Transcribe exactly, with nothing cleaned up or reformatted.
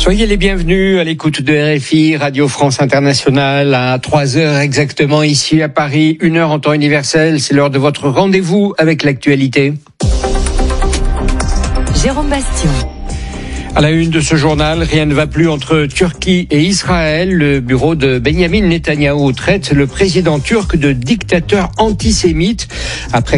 Soyez les bienvenus à l'écoute de R F I, Radio France Internationale, à trois heures exactement ici à Paris, une heure en temps universel. C'est l'heure de votre rendez-vous avec l'actualité. Jérôme Bastion. À la une de ce journal, rien ne va plus entre Turquie et Israël. Le bureau de Benyamin Netanyahou traite le président turc de dictateur antisémite après